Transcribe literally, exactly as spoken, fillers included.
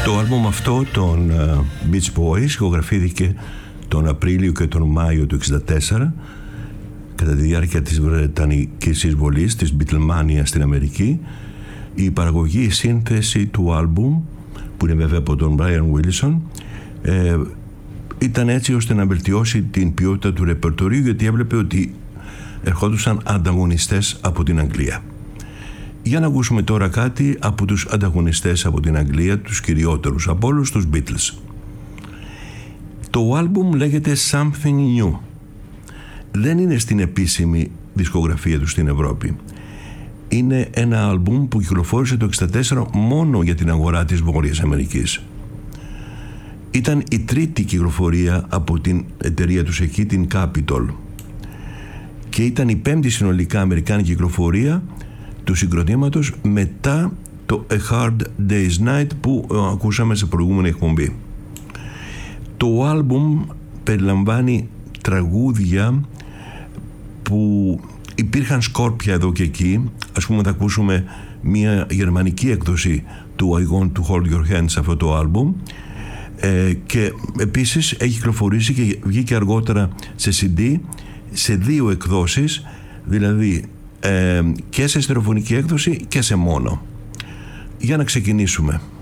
Το άλμπουμ αυτό των Beach Boys ηχογραφήθηκε τον Απρίλιο και τον Μάιο του εξήντα τέσσερα κατά τη διάρκεια της Βρετανικής εισβολής της Beatlemania στην Αμερική. Η παραγωγή, η σύνθεση του άλμπουμ, που είναι βέβαια από τον Brian Wilson, ε, ήταν έτσι ώστε να βελτιώσει την ποιότητα του ρεπερτορίου, γιατί έβλεπε ότι ερχόντουσαν ανταγωνιστές από την Αγγλία. Για να ακούσουμε τώρα κάτι από τους ανταγωνιστές από την Αγγλία, τους κυριότερους από όλους, τους Beatles. Το άλμπουμ λέγεται Something New. Δεν είναι στην επίσημη δισκογραφία του στην Ευρώπη. Είναι ένα άλμπουμ που κυκλοφόρησε το εξήντα τέσσερα μόνο για την αγορά της Βόρειας Αμερικής. Ήταν η τρίτη κυκλοφορία από την εταιρεία τους εκεί, την Capitol, και ήταν η πέμπτη συνολικά αμερικάνικη κυκλοφορία του συγκροτήματος μετά το A Hard Day's Night που ακούσαμε σε προηγούμενη εκπομπή. Το άλμπουμ περιλαμβάνει τραγούδια που υπήρχαν σκόρπια εδώ και εκεί. Ας πούμε θα ακούσουμε μια γερμανική έκδοση του I Want to Hold Your Hand σε αυτό το άλμπουμ, ε, και επίσης έχει κυκλοφορήσει και βγήκε αργότερα σε σι ντι σε δύο εκδόσεις, δηλαδή ε, και σε στερεοφωνική έκδοση και σε μόνο. Για να ξεκινήσουμε.